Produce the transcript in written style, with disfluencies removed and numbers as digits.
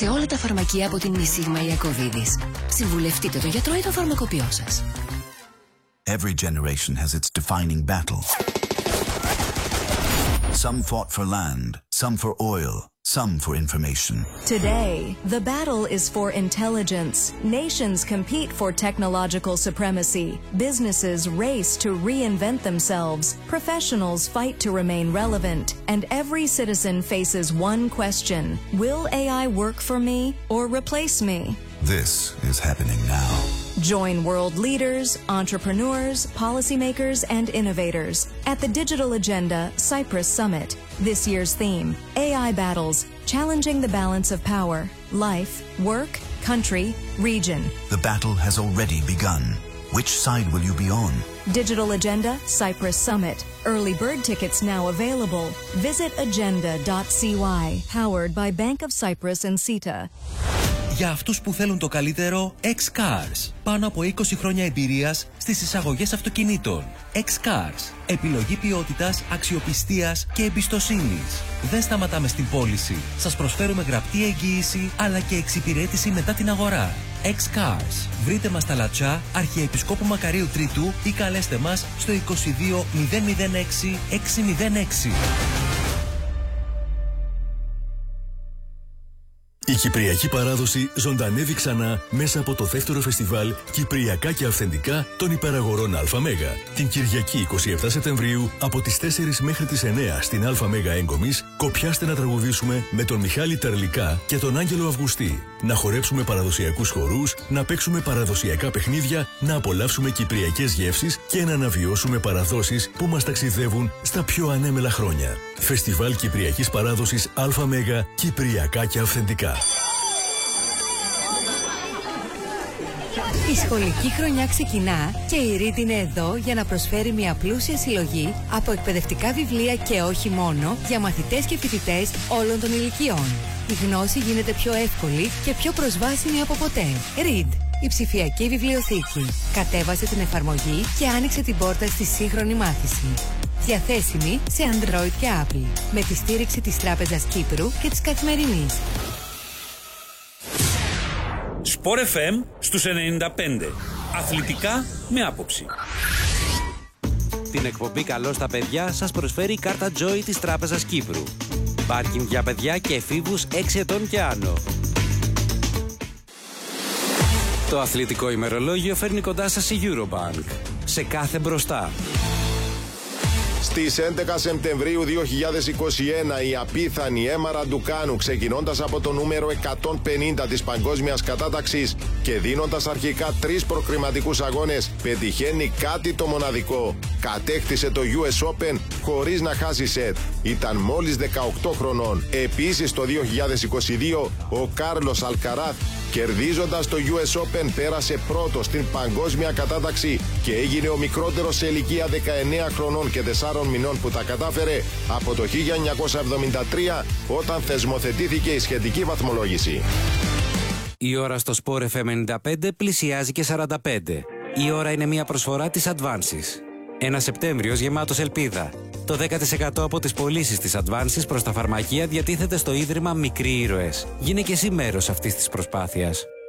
σε όλα τα φαρμακεία από την Νησίγμα Ιακωβίδης. Συμβουλευτείτε το γιατρό ή το φαρμακοποιό σας. Every generation has its defining battle. Some fought for land, some for oil, some for information. Today, the battle is for intelligence. Nations compete for technological supremacy. Businesses race to reinvent themselves. Professionals fight to remain relevant. And every citizen faces one question: will AI work for me or replace me? This is happening now. Join world leaders, entrepreneurs, policymakers, and innovators at the Digital Agenda Cyprus Summit. This year's theme: AI battles, challenging the balance of power, life, work, country, region. The battle has already begun. Which side will you be on? Digital Agenda Cyprus Summit. Early bird tickets now available. Visit agenda.cy. Powered by Bank of Cyprus and CETA. Για αυτούς που θέλουν το καλύτερο, X-Cars. Πάνω από 20 χρόνια εμπειρίας στις εισαγωγές αυτοκινήτων. X-Cars. Επιλογή ποιότητας, αξιοπιστίας και εμπιστοσύνης. Δεν σταματάμε στην πώληση. Σας προσφέρουμε γραπτή εγγύηση αλλά και εξυπηρέτηση μετά την αγορά. X-Cars. Βρείτε μας στα Λατσά, Αρχιεπισκόπου Μακαρίου Τρίτου ή καλέστε μας στο 22 006 606. Η κυπριακή παράδοση ζωντανεύει ξανά μέσα από το δεύτερο φεστιβάλ Κυπριακά και Αυθεντικά των Υπεραγορών ΑΜΕΓΑ. Την Κυριακή 27 Σεπτεμβρίου από τις 4 μέχρι τις 9 στην ΑΜΕΓΑ Έγκομης κοπιάστε να τραγουδήσουμε με τον Μιχάλη Τερλικά και τον Άγγελο Αυγουστή. Να χορέψουμε παραδοσιακούς χορούς, να παίξουμε παραδοσιακά παιχνίδια, να απολαύσουμε κυπριακές γεύσεις και να αναβιώσουμε παραδόσεις που μας ταξιδεύουν στα πιο ανέμελα χρόνια. Φεστιβάλ Κυπριακής Παράδοσης ΑΜΕΓΑ Κυπριακά και Αυθεντικά. Η σχολική χρονιά ξεκινά και η Read είναι εδώ για να προσφέρει μια πλούσια συλλογή από εκπαιδευτικά βιβλία και όχι μόνο για μαθητές και φοιτητές όλων των ηλικιών. Η γνώση γίνεται πιο εύκολη και πιο προσβάσιμη από ποτέ. Read, η ψηφιακή βιβλιοθήκη. Κατέβασε την εφαρμογή και άνοιξε την πόρτα στη σύγχρονη μάθηση. Διαθέσιμη σε Android και Apple. Με τη στήριξη της Τράπεζας Κύπρου και της Καθημερινής. Sport FM στους 95. Αθλητικά με άποψη. Την εκπομπή «Καλό στα παιδιά» σας προσφέρει η κάρτα Joy της Τράπεζας Κύπρου. Πάρκινγκ για παιδιά και εφήβους 6 ετών και άνω. Το αθλητικό ημερολόγιο φέρνει κοντά σας η Eurobank. Σε κάθε μπροστά. Στις 11 Σεπτεμβρίου 2021 η απίθανη Έμα Ραντουκάνου, ξεκινώντας από το νούμερο 150 της παγκόσμιας κατάταξης και δίνοντας αρχικά 3 προκριματικούς αγώνες, πετυχαίνει κάτι το μοναδικό. Κατέκτησε το US Open χωρίς να χάσει σετ. Ήταν μόλις 18 χρονών. Επίσης το 2022 ο Κάρλος Αλκαράθ, κερδίζοντας το US Open, πέρασε πρώτος στην παγκόσμια κατάταξη και έγινε ο μικρότερος σε ηλικία 19 χρονών και 4 μηνών που τα κατάφερε από το 1973 όταν θεσμοθετήθηκε η σχετική βαθμολόγηση. Η ώρα στο Sport FM 95 πλησιάζει και 45. Η ώρα είναι μια προσφορά της Advances. Ένα Σεπτέμβριος γεμάτος ελπίδα. Το 10% από τις πωλήσεις της Advances προς τα φαρμακεία διατίθεται στο Ίδρυμα Μικροί Ήρωες. Γίνε και εσύ μέρος αυτής της προσπάθειας.